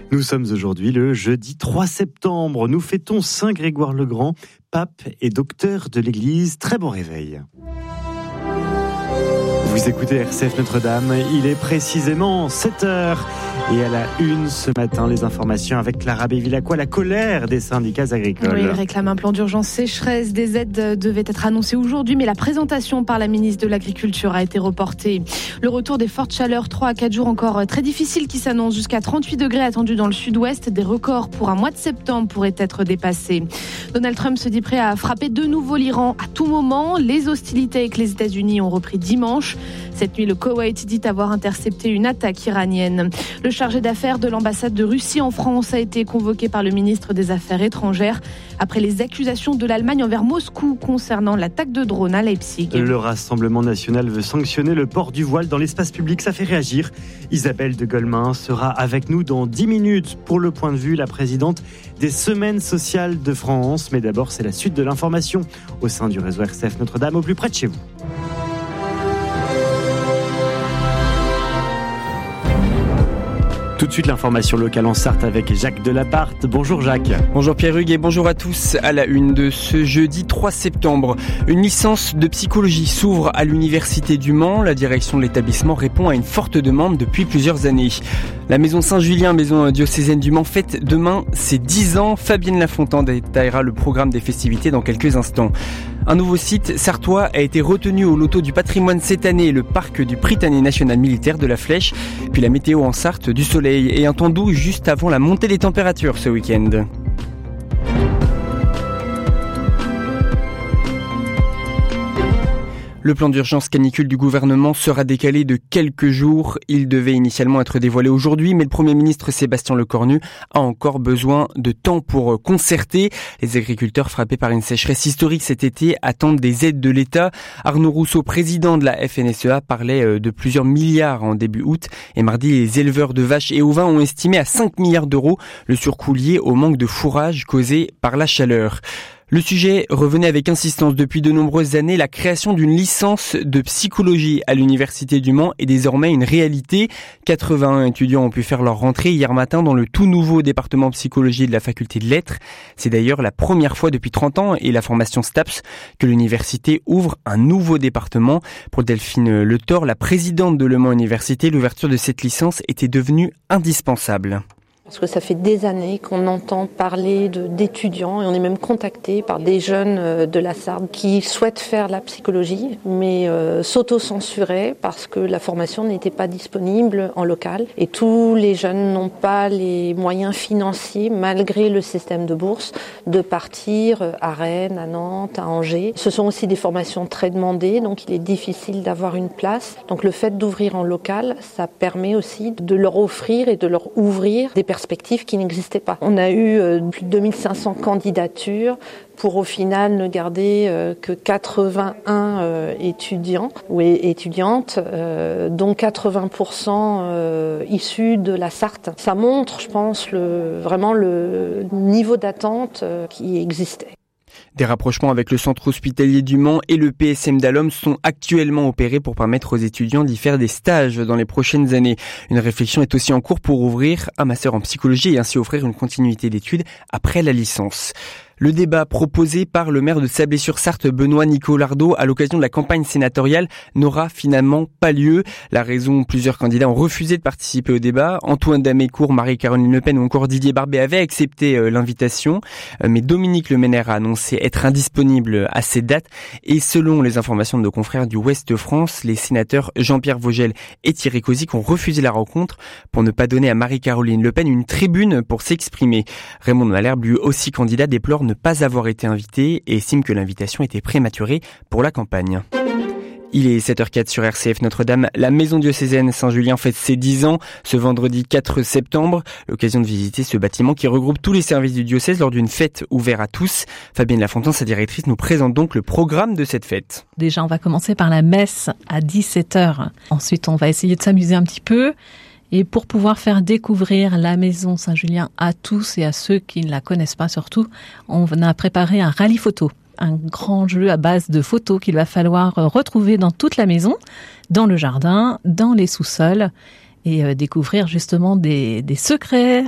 Nous sommes aujourd'hui le jeudi 3 septembre. Nous fêtons Saint Grégoire le Grand, pape et docteur de l'Église. Très bon réveil. Vous écoutez RCF Notre-Dame, il est précisément 7h. Et à la une ce matin, les informations avec Clara Bévilacqua, la colère des syndicats agricoles. Oui, ils réclament un plan d'urgence sécheresse. Des aides devaient être annoncées aujourd'hui, mais la présentation par la ministre de l'Agriculture a été reportée. Le retour des fortes chaleurs, 3 à 4 jours encore très difficiles qui s'annoncent, jusqu'à 38 degrés attendus dans le sud-ouest. Des records pour un mois de septembre pourraient être dépassés. Donald Trump se dit prêt à frapper de nouveau l'Iran à tout moment. Les hostilités avec les États-Unis ont repris dimanche. Cette nuit, le Koweït dit avoir intercepté une attaque iranienne. Le chargé d'affaires de l'ambassade de Russie en France a été convoqué par le ministre des Affaires étrangères après les accusations de l'Allemagne envers Moscou concernant l'attaque de drone à Leipzig. Le Rassemblement national veut sanctionner le port du voile dans l'espace public. Ça fait réagir. Isabelle de Golemin sera avec nous dans 10 minutes pour le point de vue, la présidente des Semaines sociales de France. Mais d'abord, c'est la suite de l'information au sein du réseau RCF Notre-Dame, au plus près de chez vous. Tout de suite, l'information locale en Sarthe avec Jacques Delaparte. Bonjour Jacques. Bonjour Pierre-Hugues et bonjour à tous. À la une de ce jeudi 3 septembre, une licence de psychologie s'ouvre à l'Université du Mans. La direction de l'établissement répond à une forte demande depuis plusieurs années. La maison Saint-Julien, maison diocésaine du Mans, fête demain ses 10 ans. Fabienne Lafontaine détaillera le programme des festivités dans quelques instants. Un nouveau site sartois a été retenu au loto du patrimoine cette année, le parc du Prytanée national militaire de la Flèche. Puis la météo en Sarthe, du soleil et un temps doux juste avant la montée des températures ce week-end. Le plan d'urgence canicule du gouvernement sera décalé de quelques jours. Il devait initialement être dévoilé aujourd'hui, mais le Premier ministre Sébastien Lecornu a encore besoin de temps pour concerter. Les agriculteurs frappés par une sécheresse historique cet été attendent des aides de l'État. Arnaud Rousseau, président de la FNSEA, parlait de plusieurs milliards en début août. Et mardi, les éleveurs de vaches et ovins ont estimé à 5 milliards d'euros le surcoût lié au manque de fourrage causé par la chaleur. Le sujet revenait avec insistance depuis de nombreuses années. La création d'une licence de psychologie à l'Université du Mans est désormais une réalité. 81 étudiants ont pu faire leur rentrée hier matin dans le tout nouveau département psychologie de la faculté de lettres. C'est d'ailleurs la première fois depuis 30 ans et la formation STAPS que l'université ouvre un nouveau département. Pour Delphine Le Thor, la présidente de Le Mans Université, l'ouverture de cette licence était devenue indispensable. Parce que ça fait des années qu'on entend parler d'étudiants et on est même contacté par des jeunes de la Sarthe qui souhaitent faire la psychologie mais s'auto-censuraient parce que la formation n'était pas disponible en local et tous les jeunes n'ont pas les moyens financiers malgré le système de bourse de partir à Rennes, à Nantes, à Angers. Ce sont aussi des formations très demandées donc il est difficile d'avoir une place. Donc le fait d'ouvrir en local, ça permet aussi de leur offrir et de leur ouvrir des perspectives qui n'existaient pas. On a eu plus de 2500 candidatures pour au final ne garder que 81 étudiants ou étudiantes, dont 80% issus de la Sarthe. Ça montre, je pense, vraiment le niveau d'attente qui existait. Des rapprochements avec le centre hospitalier du Mans et le PSM d'Allum sont actuellement opérés pour permettre aux étudiants d'y faire des stages dans les prochaines années. Une réflexion est aussi en cours pour ouvrir un master en psychologie et ainsi offrir une continuité d'études après la licence. Le débat proposé par le maire de Sablé-sur-Sarthe, Benoît Nicolardo, à l'occasion de la campagne sénatoriale, n'aura finalement pas lieu. La raison, plusieurs candidats ont refusé de participer au débat. Antoine Damécourt, Marie-Caroline Le Pen ou encore Didier Barbet avaient accepté l'invitation. Mais Dominique Lemener a annoncé être indisponible à cette date. Et selon les informations de nos confrères du Ouest de France, les sénateurs Jean-Pierre Vogel et Thierry Cozic ont refusé la rencontre pour ne pas donner à Marie-Caroline Le Pen une tribune pour s'exprimer. Raymond Malherbe, lui aussi candidat, déplore ne pas avoir été invité et estime que l'invitation était prématurée pour la campagne. Il est 7h04 sur RCF Notre-Dame. La maison diocésaine Saint-Julien fête ses 10 ans ce vendredi 4 septembre. L'occasion de visiter ce bâtiment qui regroupe tous les services du diocèse lors d'une fête ouverte à tous. Fabienne Lafontaine, sa directrice, nous présente donc le programme de cette fête. Déjà, on va commencer par la messe à 17h. Ensuite, on va essayer de s'amuser un petit peu. Et pour pouvoir faire découvrir la maison Saint-Julien à tous et à ceux qui ne la connaissent pas surtout, on a préparé un rallye photo, un grand jeu à base de photos qu'il va falloir retrouver dans toute la maison, dans le jardin, dans les sous-sols, et découvrir justement des secrets